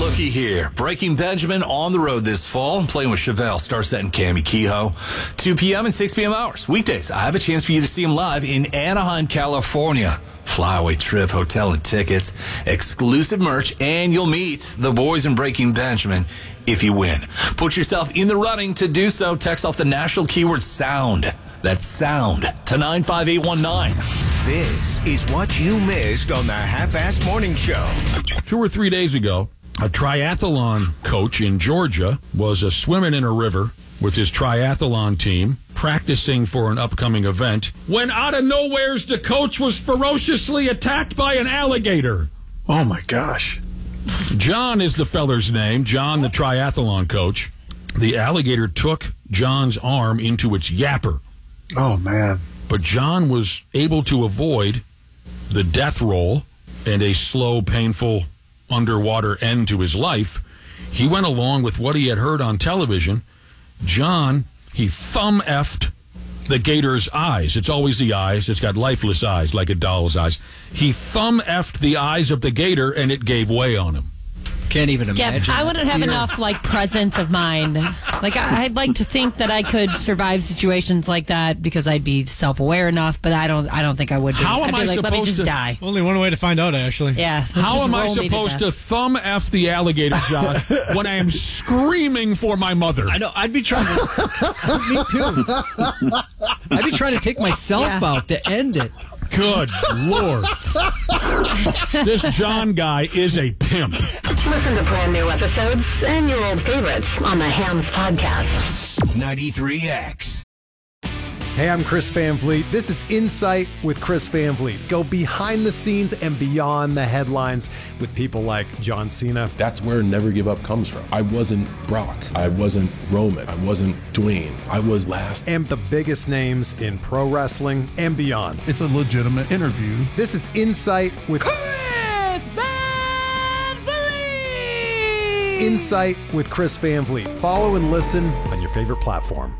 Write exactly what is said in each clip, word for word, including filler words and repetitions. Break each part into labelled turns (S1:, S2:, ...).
S1: Looky here. Breaking Benjamin on the road this fall. Playing with Chevelle, Starset, and Cammy Kehoe. two p.m. and six p.m. hours. Weekdays, I have a chance for you to see him live in Anaheim, California. Flyaway trip, hotel and tickets, exclusive merch, and you'll meet the boys in Breaking Benjamin if you win. Put yourself in the running to do so. Text off the national keyword SOUND. That's SOUND to nine five eight one nine.
S2: This is what you missed on the Half-Ass Morning Show.
S3: Two or three days ago, a triathlon coach in Georgia was uh, swimming in a river with his triathlon team, practicing for an upcoming event, when out of nowheres the coach was ferociously attacked by an alligator.
S4: Oh, my gosh.
S3: John is the feller's name, John, the triathlon coach. The alligator took John's arm into its yapper.
S4: Oh, man.
S3: But John was able to avoid the death roll and a slow, painful underwater end to his life. He went along with what he had heard on television. John, he thumb-effed the gator's eyes. It's always the eyes. It's got lifeless eyes, like a doll's eyes. He thumb-effed the eyes of the gator, and it gave way on him.
S5: Can't even imagine.
S6: Yeah, I wouldn't have enough like presence of mind. Like I, I'd like to think that I could survive situations like that because I'd be self-aware enough, but I don't. I don't think I would. Be.
S3: How am
S6: I'd be
S3: I
S6: like, let me
S3: supposed
S6: just
S3: to-
S6: die?
S5: Only one way to find out, Ashley.
S6: Yeah. let's
S3: How
S6: just
S3: am I
S6: roll me
S3: supposed to
S6: death.
S3: thumb F the alligator, Josh, when I am screaming for my mother?
S5: I know. I'd be trying to. Me too. I'd be trying to take myself
S6: Yeah.
S5: out to end it.
S3: Good Lord. This John guy is a pimp.
S7: Listen to brand new episodes and your old favorites on the Hams Podcast.
S2: ninety-three X.
S8: Hey, I'm Chris Van Vliet. This is Insight with Chris Van Vliet. Go behind the scenes and beyond the headlines with people like John Cena.
S9: That's where Never Give Up comes from. I wasn't Brock. I wasn't Roman. I wasn't Dwayne. I was last.
S8: And the biggest names in pro wrestling and beyond.
S4: It's a legitimate interview.
S8: This is Insight with
S6: Chris Van Vliet!
S8: Insight with Chris Van Vliet. Follow and listen on your favorite platform.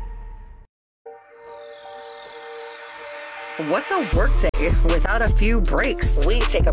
S10: What's a workday without a few breaks? We take a